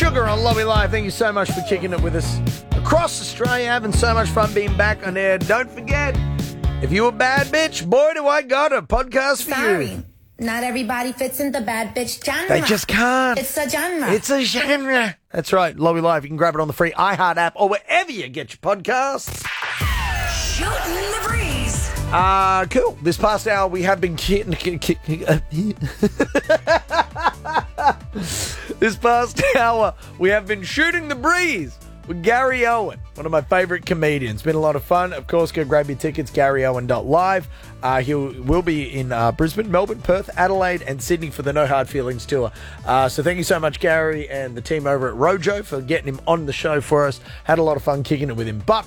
Sugar on Lobby Live. Thank you so much for kicking it with us across Australia. Having so much fun being back on air. Don't forget, if you a bad bitch, boy, do I got a podcast for you. Not everybody fits in the bad bitch genre. They just can't. It's a genre. It's a genre. That's right. Lobby Live. You can grab it on the free iHeart app or wherever you get your podcasts. Shooting the breeze. Cool. This past hour we have been This past hour we have been shooting the breeze with Gary Owen, one of my favourite comedians. Been a lot of fun. Of course, go grab your tickets, GaryOwen.live. He will be in Brisbane, Melbourne, Perth, Adelaide and Sydney for the No Hard Feelings tour. So thank you so much, Gary, and the team over at Rojo for getting him on the show for us. Had a lot of fun kicking it with him. But